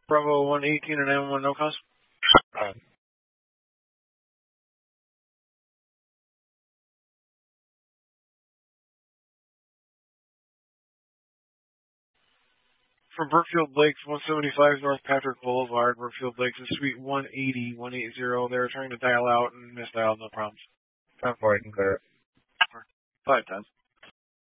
Bravo 118 and M1 no cause. From Brookfield Lakes, 175 North Patrick Boulevard, Brookfield Lakes, is Suite 180, 180. They were trying to dial out and misdialed, no problems. 10-4, I can clear it. 5 times.